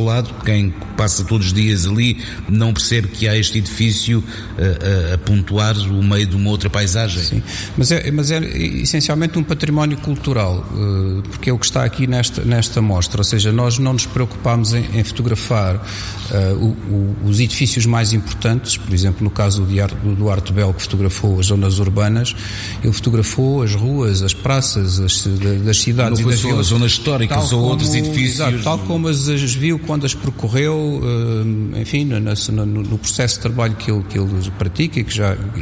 ao lado, quem passa todos os dias ali não percebe que há este edifício a pontuar o meio de uma outra paisagem. Sim, mas é essencialmente um património cultural, porque é o que está aqui nesta mostra, ou seja, nós não nos preocupámos em fotografar os edifícios mais importantes. Por exemplo, no caso do Duarte Belo, que fotografou as zonas urbanas, ele fotografou as ruas, as praças das cidades. Não foi só as zonas históricas ou outros edifícios. Exato, tal como as viu quando as percorreu, enfim, no processo de trabalho que ele pratica e que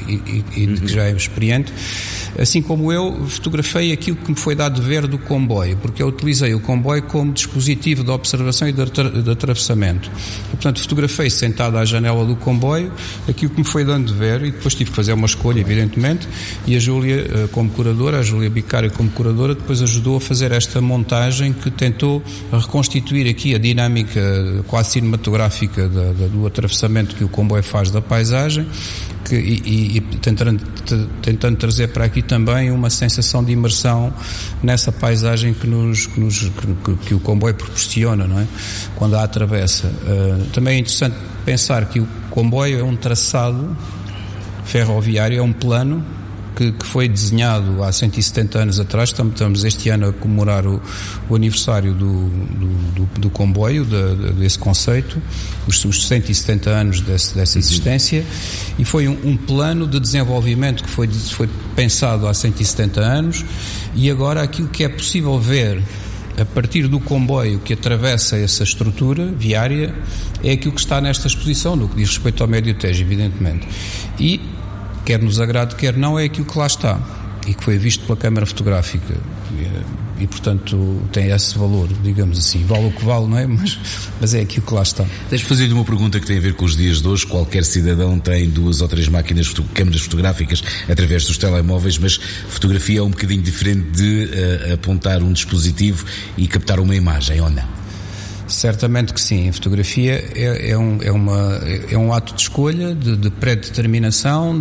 já é experiente. Assim como eu fotografei aquilo que me foi dado de ver do comboio, porque eu utilizei o comboio como dispositivo de observação e de atravessamento. E, portanto, fotografei sentado à janela do comboio aquilo que me foi dando de ver, e depois tive que fazer uma escolha, evidentemente, e a Júlia, como curadora, a Júlia Bicário como curadora, depois ajudou a fazer esta montagem que tentou reconstituir aqui a dinâmica quase cinematográfica do atravessamento que o comboio faz da paisagem, e tentando trazer para aqui também uma sensação de imersão nessa paisagem que o comboio proporciona, não é? Quando a atravessa. Também é interessante pensar que o comboio é um traçado ferroviário, é um plano que foi desenhado há 170 anos atrás. Estamos este ano a comemorar o aniversário do comboio, desse conceito, os 170 anos dessa existência, e foi um plano de desenvolvimento que foi pensado há 170 anos, e agora aquilo que é possível ver a partir do comboio que atravessa essa estrutura viária é aquilo que está nesta exposição, no que diz respeito ao Médio Tejo, evidentemente. E quer nos agrade, quer não, é aquilo que lá está e que foi visto pela câmara fotográfica e portanto tem esse valor, digamos assim, vale o que vale, não é? Mas é aquilo que lá está. Deixa-me fazer-lhe uma pergunta que tem a ver com os dias de hoje. Qualquer cidadão tem 2 ou 3 câmaras fotográficas através dos telemóveis, mas fotografia é um bocadinho diferente de apontar um dispositivo e captar uma imagem, ou não? Certamente que sim. A fotografia é um ato de escolha, de pré-determinação,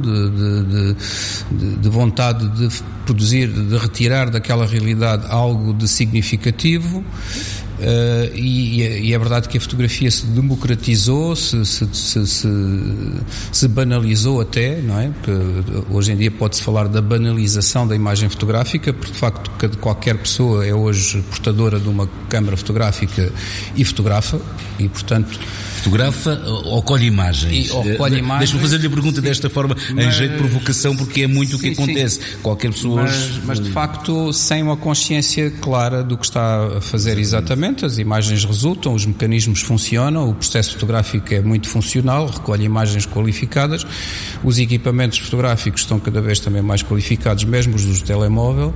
de vontade de produzir, de retirar daquela realidade algo de significativo. E é verdade que a fotografia se democratizou, se banalizou até, não é? Porque hoje em dia pode-se falar da banalização da imagem fotográfica, porque de facto qualquer pessoa é hoje portadora de uma câmara fotográfica e fotografa, e portanto fotografa ou colhe imagens? Deixa-me fazer-lhe a pergunta desta forma, em jeito de provocação, porque é muito o que acontece. Qualquer pessoa mas de facto sem uma consciência clara do que está a fazer. Exatamente. As imagens resultam, os mecanismos funcionam, o processo fotográfico é muito funcional, recolhe imagens qualificadas, os equipamentos fotográficos estão cada vez também mais qualificados, mesmo os do telemóvel,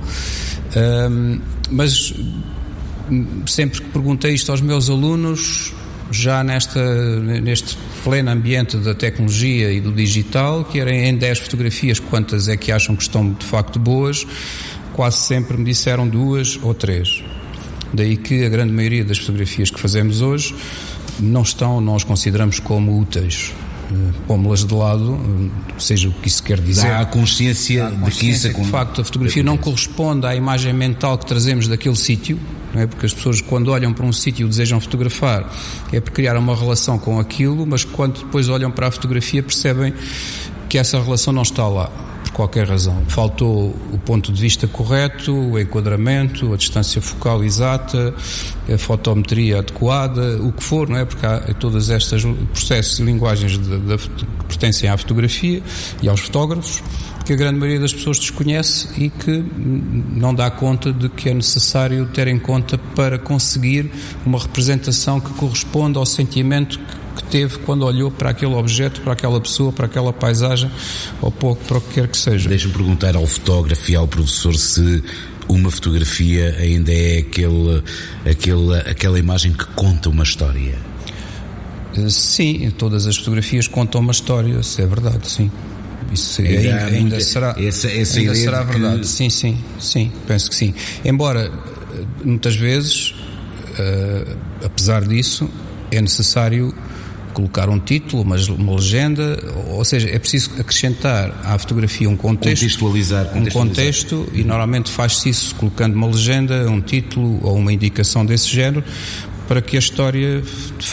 mas sempre que perguntei isto aos meus alunos, já neste pleno ambiente da tecnologia e do digital, que era em 10 fotografias, quantas é que acham que estão de facto boas, quase sempre me disseram 2 ou 3. Daí que a grande maioria das fotografias que fazemos hoje não as consideramos como úteis. Pomos-las de lado, seja o que isso quer dizer. Há a consciência de que isso de facto a fotografia não corresponde à imagem mental que trazemos daquele sítio, não é? Porque as pessoas, quando olham para um sítio e desejam fotografar, é por criar uma relação com aquilo, mas quando depois olham para a fotografia percebem que essa relação não está lá, por qualquer razão. Faltou o ponto de vista correto, o enquadramento, a distância focal exata, a fotometria adequada, o que for, não é? Porque há todas estas processos e linguagens que pertencem à fotografia e aos fotógrafos, que a grande maioria das pessoas desconhece e que não dá conta de que é necessário ter em conta para conseguir uma representação que corresponda ao sentimento que teve quando olhou para aquele objeto, para aquela pessoa, para aquela paisagem, ou para o que quer que seja. Deixa-me perguntar ao fotógrafo e ao professor se uma fotografia ainda é aquela imagem que conta uma história. Sim, todas as fotografias contam uma história, isso é verdade, sim. Isso ainda será, ainda será verdade. Sim, penso que sim. Embora muitas vezes, apesar disso, é necessário colocar um título, uma legenda, ou seja, é preciso acrescentar à fotografia um contexto, contextualizar. Um contexto, e normalmente faz-se isso colocando uma legenda, um título ou uma indicação desse género, para que a história